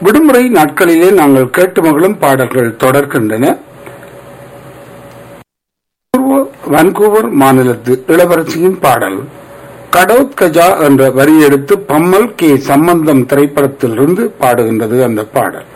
விடுமுறை நாட்களிலே நாங்கள் கேட்டு மகளும் பாடல்கள் தொடர்கின்றன. வான்கூவர் மாநிலத்து இளவரசியின் பாடல் கடோத் கஜா என்ற வரி எடுத்து பம்மல் கே சம்பந்தம் திரைப்படத்திலிருந்து பாடுகின்றது அந்த பாடல்.